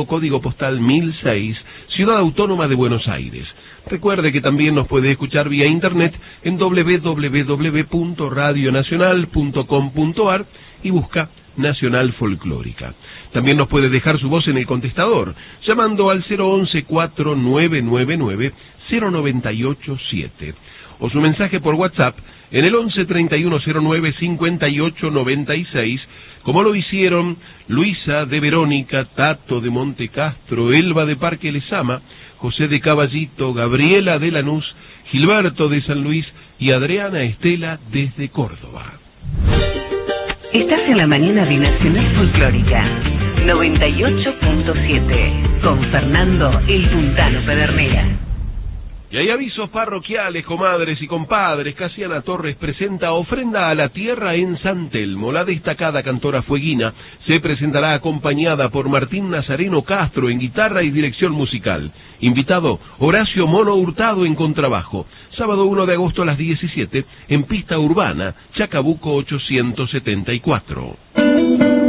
5, código postal 1006, Ciudad Autónoma de Buenos Aires. Recuerde que también nos puede escuchar vía internet en www.radionacional.com.ar y busca Nacional Folclórica. También nos puede dejar su voz en el contestador, llamando al 011-4999-0987, o su mensaje por WhatsApp en el 11-3109-5896, como lo hicieron Luisa de Verónica, Tato de Montecastro, Elba de Parque Lezama, José de Caballito, Gabriela de Lanús, Gilberto de San Luis y Adriana Estela desde Córdoba. Estás en la mañana de Nacional Folclórica 98.7 con Fernando El Puntano Pedernera. Y hay avisos parroquiales, comadres y compadres. Casiana Torres presenta Ofrenda a la Tierra en San Telmo. La destacada cantora fueguina se presentará acompañada por Martín Nazareno Castro en guitarra y dirección musical. Invitado, Horacio Mono Hurtado en contrabajo. Sábado 1 de agosto a las 17 en Pista Urbana, Chacabuco 874.